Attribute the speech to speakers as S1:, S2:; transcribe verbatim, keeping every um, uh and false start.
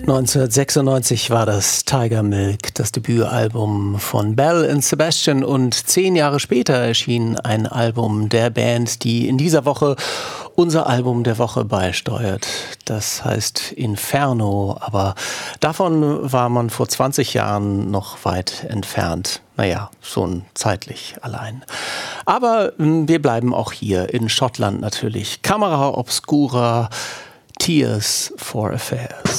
S1: neunzehnhundertsechsundneunzig war das Tiger Milk, das Debütalbum von Belle and Sebastian, und zehn Jahre später erschien ein Album der Band, die in dieser Woche unser Album der Woche beisteuert. Das heißt Inferno, aber davon war man vor zwanzig Jahren noch weit entfernt. Naja, schon zeitlich allein. Aber wir bleiben auch hier in Schottland natürlich. Camera Obscura, Tears for Affairs.